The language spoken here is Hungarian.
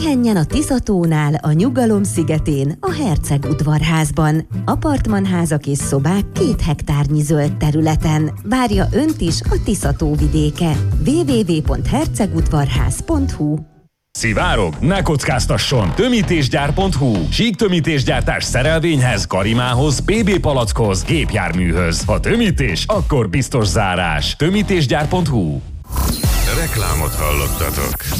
Pihenjen a Tiszatónál, a Nyugalom szigetén, a Herceg udvarházban. Apartmanházak és szobák 2 hektárnyi zöld területen. Várja önt is a Tiszató vidéke. www.hercegudvarház.hu. Szivárog? Ne kockáztasson! Tömítésgyár.hu. Síktömítésgyártás szerelvényhez, karimához, PB palackhoz, gépjárműhöz. Ha tömítés, akkor biztos zárás. Tömítésgyár.hu. Reklámot hallottatok.